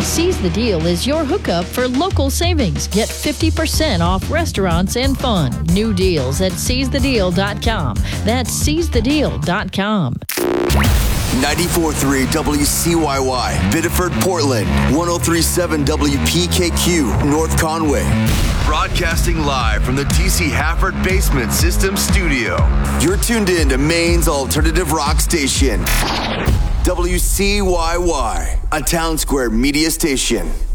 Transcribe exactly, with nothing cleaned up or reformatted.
Seize the Deal is your hookup for local savings. Get fifty percent off restaurants and fun. New deals at seize the deal dot com. That's seize the deal dot com. ninety-four point three W C Y Y, Biddeford, Portland. one oh three point seven W P K Q, North Conway. Broadcasting live from the T C Hafford Basement System Studio. You're tuned in to Maine's alternative rock station. W C Y Y, a Town Square media station.